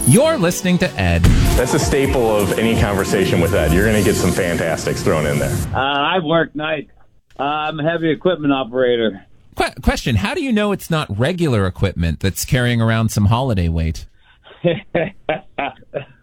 You're listening to Ed. That's a staple of any conversation with Ed. You're going to get some fantastics thrown in there. I work nights. I'm a heavy equipment operator. Question, how do you know it's not regular equipment that's carrying around some holiday weight?